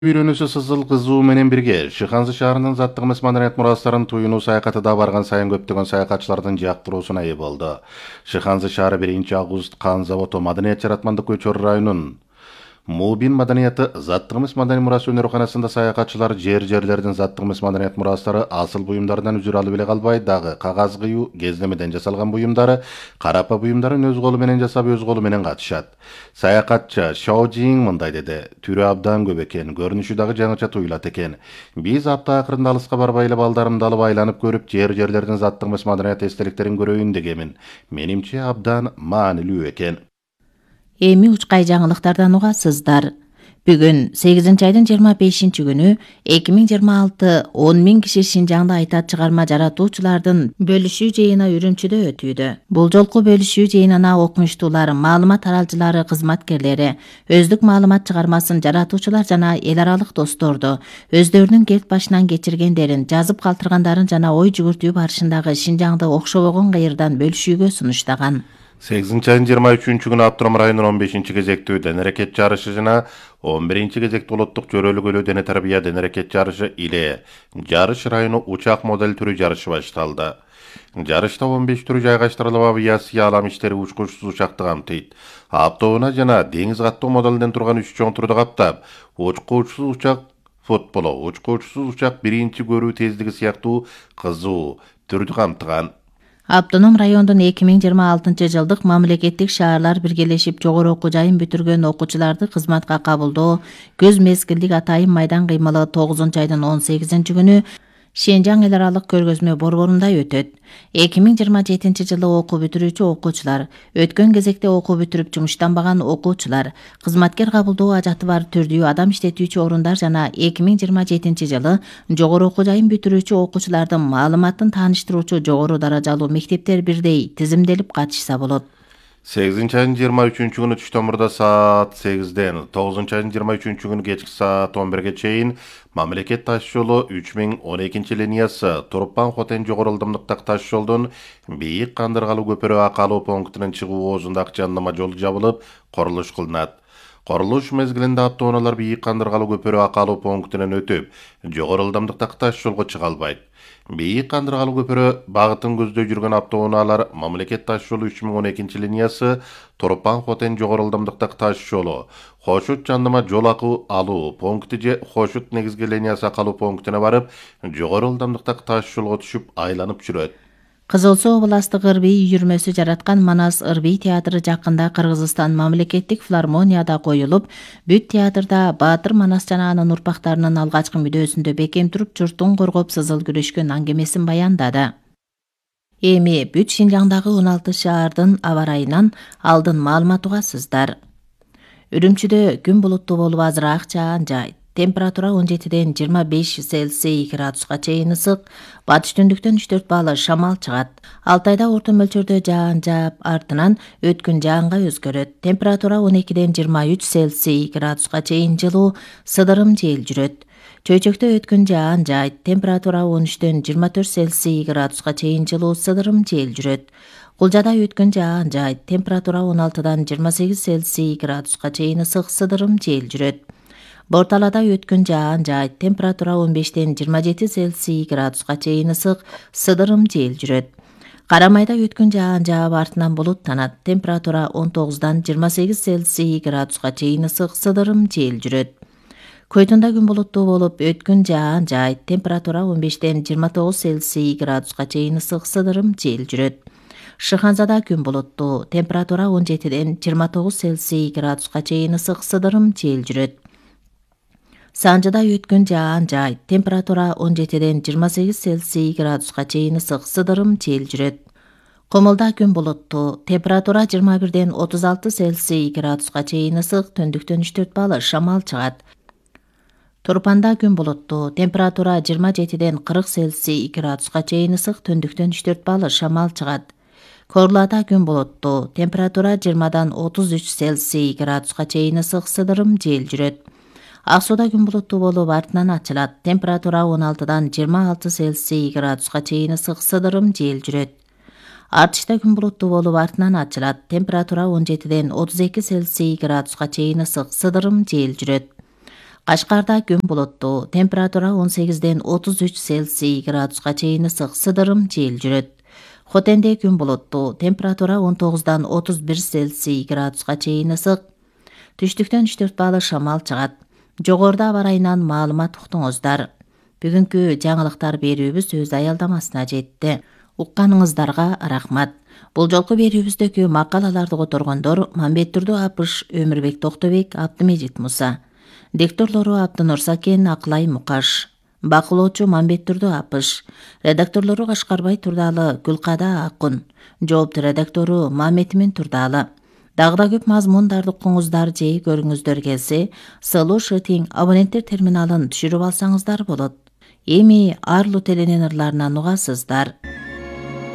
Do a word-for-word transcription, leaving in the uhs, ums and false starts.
Үйрөнүүсү сызыл кызуу менен бирге Шыханзы шаарынын заттык эмес маданият мурастарын туюнуу саякатыда барган сайын көптөгөн саякатчылардын жактыруусуна ээ болду. Шыханзы шаары биринчи август Кан заводу маданият жаратмандык көчөр районунун Мубин маданияты заттык эмес маданий мурасы өнөрканасында саякатчылар жер-жерлердин заттык эмес маданият мурастары асыл буюмдардан үзүр алып эле калбай, дагы кагаз кыюу, кездемеден жасалган буюмдары, карапа буюмдарын өз колу менен жасап, өз колу менен катышат. Саякатчы Шао Жиң мындай деди: "Түрү абдан көп экен, көрүнүшү дагы жаңыча туюлат экен. Биз апта акырында алыска барбай эле балдарымды алып айланып көрүп, жер-жерлердин заттык эмес маданият эстеликтерин көрөйүн дегемин. Менимче абдан маанилүү экен." Эми учкай жаңылыктардан угасыздар. Бүгүн сегизинчи айдын жыйырма бешинчи күнү эки миң жыйырма алты он миң киши Шинжаңда айтат чыгарма жаратуучулардын бөлүшүү жыйыны Үрүмчүдө өтүүдө. Бул жолку бөлүшүү жыйынына окумуштуулар, маалымат таралчылары, кызматкерлери, өздүк маалымат чыгармасын жаратуучулар жана эл аралык досторду, өздөрүнүн келт башынан кечиргендерин, жазып калтыргандарын жана ой жүгүртүү барышындагы Шинжаңды окшобогон кыйырдан бөлүшүүгө сунуштаган. сегизинчи айдын жыйырма үчүнчү күнү Автоном районунун он бешинчи кезектүү дене аракет жарышы жана он биринчи кезектүү улуттук жөрөлгөлүү дене тарбия дене аракет жарышы иле жарыш району учак модель түрү жарышы башталды. Жарышта он беш түрү жайгаштырылып, авиация алам иштери учкучсуз учакты камтыйт. Автоунаа жана деңиз каттоо моделден турган үч чоң түрдү каптап, учкучсуз учак футболо, учкучсуз учак биринчи көрүү тездиги сыяктуу кызуу түрдү камтыган. Автоном райондун эки миң жыйырма алтынчы жылдык мамлекеттик шаарлар биргелешип жогору окуу жайын бүтүргөн окуучуларды кызматка кабылдоо көз мезгилдик атайын майдан кыймылы тогузунчу айдын он сегизинчи күнү Шинжаң эл аралык көргөзмө борборунда өтөт. эки миң жыйырма жетинчи жылы окуу бүтүрүүчү окуучулар, өткөн кезекте окуу бүтүрүп жумуштанбаган окуучулар, кызматкер кабылдоо ажаты бар түрдүү адам иштетүүчү орундар жана эки миң жыйырма жетинчи жылы жогору окуу жайын бүтүрүүчү окуучулардын маалыматын тааныштыруучу жогору даражалуу мектептер бирдей тизимделип катышса болот. сегизинчи айдын жыйырма үчүнчү күнү түштөн мурда саат сегизден, тогузунчу айдын жыйырма үчүнчү күнү кечки саат он бирге чейин мамлекет таш жолу үч миң он экинчи линиясы Турпан Хотен жогору ылдымдыктагы таш жолдун Бийик Кандыргалуу көпүрө акалуу пунктунун чыгуу оозундагы чандыма жол жабылып, курулуш кылынат. Курулуш мезгилинде автоунаалар Бийик Кандыргалуу көпүрө акалуу пунктунан өтүп, жогору ылдымдыктагы таш жолго чыга албайт. Бийик Кандыргалуу көпүрө багытын көздөй жүргөн автоунаалар мамлекет таш жолу үч миң он экинчи линиясы Турпан Хотен жогору ылдымдыктагы таш жолу Хошут чандыма жол акы алуу пункту же Хошут негизги линиясы акалуу пунктуна барып, жогору ылдымдыктагы таш жолго түшүп айланып жүрөт. Кызыл Суу областык ырбий үйүрмөсү жараткан Манас ырбий театры жакында Кыргызстан мамлекеттик филармонияда коюлуп, бүт театрда Баатыр Манас жана анын урпактарынын алгачкы мүдөөсүндө бекем туруп, журтун коргоп сызыл күрөшкөн аңгемесин баяндады. Эми бүт Шинжаңдагы он алты шаардын аба ырайынан алдын маалымат угасыздар. Үрүмчүдө күн булуттуу болуп азыраак жаан жайт. Температура он жетиден жыйырма беш Цельсий градуска чейин ысык, батыш түндүктөн үч төрт баалы шамал чыгат. Алтайда орто мөлчөрдө жаан жаап, артынан өткүн жаанга өзгөрөт. Температура он экиден жыйырма үч Цельсий градуска чейин жылуу, сыдырым жел жүрөт. Чөйчөктө өткүн жаан жайт. Температура он үчтөн жыйырма төрт Цельсий градуска чейин жылуу, сыдырым жел жүрөт. Кулжада өткүн жаан жайт. Температура он алтыдан жыйырма сегиз Цельсий градуска чейин ысык, сыдырым жел жүрөт. Борталада өткүн жаан жайт. Температура он бештен жыйырма жети Цельсий градуска чейин ысык, сыдырым жел жүрөт. Карамайда өткүн жаан жаап, артынан булуттанат. Температура он тогуздан жыйырма сегиз Цельсий градуска чейин ысык, сыдырым жел жүрөт. Көйтүндө күн булуттуу болуп, өткүн жаан жайт. Температура он бештен жыйырма тогуз Цельсий градуска чейин ысык, сыдырым жел жүрөт. Шыханзада күн булуттуу. Температура он жетиден жыйырма тогуз Цельсий градуска чейин ысык, сыдырым жел жүрөт. Санжыда өткүн жаан жайт. Температура он жетиден жыйырма сегиз Цельсий градуска чейин ысык, сыдырым жел жүрөт. Комулда күн булуттуу. Температура жыйырма бирден отуз алты Цельсий градуска чейин ысык, түндүктөн үч төрт баалы шамал чыгат. Турпанда күн булуттуу. Температура жыйырма жетиден кырк Цельсий градуска чейин ысык, түндүктөн үч төрт баалы шамал чыгат. Корлада күн булуттуу. Температура жыйырмадан отуз үч Цельсий градуска чейин ысык, сыдырым жел жүрөт. Ак сууда күн булуттуу болуп, артынан ачылат. Температура он алтыдан жыйырма алты Цельсий градуска чейин ысык, сыдырым жел жүрөт. Артышта күн булуттуу болуп, артынан ачылат. Температура он жетиден отуз эки Цельсий градуска чейин ысык, сыдырым жел жүрөт. Кашкарда күн булуттуу, температура он сегизден отуз үч Цельсий градуска чейин ысык сыдырым жел жүрөт. Хотенде күн булуттуу, температура он тогуздан отуз бир Цельсий градуска чейин ысык. Түштүктөн үч төрт баалы шамал чыгат. Жогоруда аба ырайынан маалымат уктуңуздар. Бүгүнкү жаңылыктар берүүбүз өз аялдамасына жетти. Укканыңыздарга рахмат. Бул жолку берүүбүздөгү макалаларды которгондор Мамбеттурду Апыш, Өмүрбек Токтобек, Абдымежит Муса. Дикторлору Абдынур Сакен, Акылай Мукаш. Бакылоочу Мамбеттурду Апыш. Редакторлору Кашкарбай Турдалы, Гүлкада Акун. Жоопту редактору Маметмин Турдалы. Дагы да көп мазмундарды укуңуздар же көрүңүздөр келсе, Сылуу Шытиң абоненттер терминалын түшүрүп алсаңыздар болот. Эми Арлу теленин ырларынан угасыздар.